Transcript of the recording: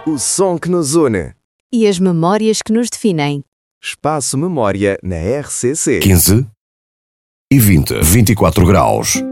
O som que nos une. E as memórias que nos definem. Espaço Memória na RCC. 15 e 20. 24 graus.